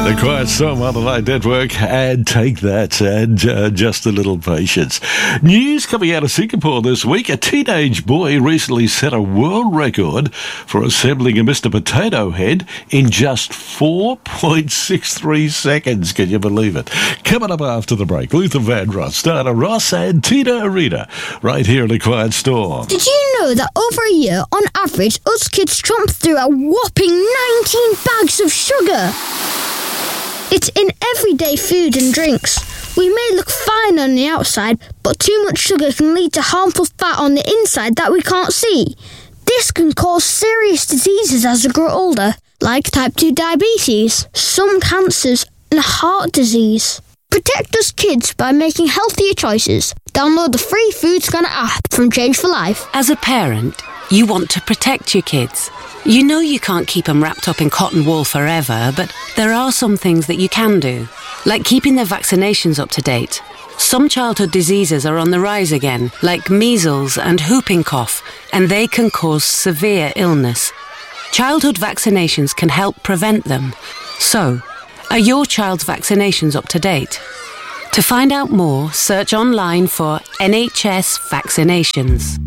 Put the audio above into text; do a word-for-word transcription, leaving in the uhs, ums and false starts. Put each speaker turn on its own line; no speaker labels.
The Quiet Storm on the Night Network, and take that, and uh, just a little patience. News coming out of Singapore this week. A teenage boy recently set a world record for assembling a Mister Potato Head in just four point six three seconds. Can you believe it? Coming up after the break, Luther Vandross, Dana Ross, and Tina Arena, right here in The Quiet Storm.
Did you know that over a year, on average, us kids chomp through a whopping nineteen bags of sugar? It's in everyday food and drinks. We may look fine on the outside, but too much sugar can lead to harmful fat on the inside that we can't see. This can cause serious diseases as we grow older, like type two diabetes, some cancers, and heart disease. Protect us kids by making healthier choices. Download the free Food Scanner app from Change for Life.
As a parent, you want to protect your kids. You know you can't keep them wrapped up in cotton wool forever, but there are some things that you can do, like keeping their vaccinations up to date. Some childhood diseases are on the rise again, like measles and whooping cough, and they can cause severe illness. Childhood vaccinations can help prevent them. So, are your child's vaccinations up to date? To find out more, search online for N H S vaccinations.